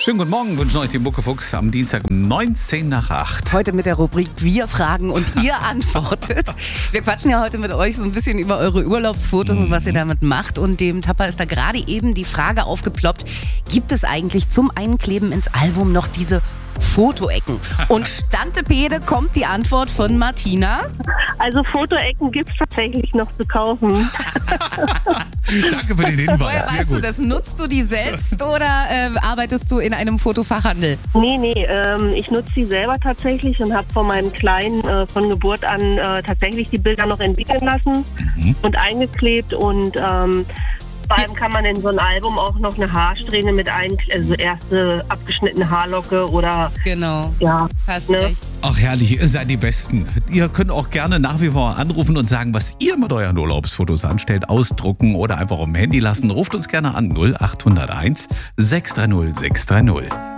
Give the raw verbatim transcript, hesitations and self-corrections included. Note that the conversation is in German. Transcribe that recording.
Schönen guten Morgen, wünschen euch die Muckefuchs am Dienstag um neunzehn nach acht. Heute mit der Rubrik Wir fragen und ihr antwortet. Wir quatschen ja heute mit euch so ein bisschen über eure Urlaubsfotos mhm. und was ihr damit macht. Und dem Tapper ist da gerade eben die Frage aufgeploppt, gibt es eigentlich zum Einkleben ins Album noch diese Fotoecken? Und Stantepede kommt die Antwort von Martina. Also Fotoecken gibt es tatsächlich noch zu kaufen. Danke für den Hinweis. Woher Sehr weißt gut. du das? Nutzt du die selbst oder äh, arbeitest du in einem Fotofachhandel? Nee, nee, ähm, ich nutze die selber tatsächlich und habe von meinem Kleinen äh, von Geburt an äh, tatsächlich die Bilder noch entwickeln lassen Mhm. und eingeklebt. Und ähm, vor allem kann man in so ein Album auch noch eine Haarsträhne mit einkleben, also erste abgeschnittene Haarlocke oder Genau, ja. hast ne? recht. Ach herrlich, ihr seid die Besten. Ihr könnt auch gerne nach wie vor anrufen und sagen, was ihr mit euren Urlaubsfotos anstellt, ausdrucken oder einfach auf dem Handy lassen. Ruft uns gerne an null acht null eins sechs drei null sechs drei null.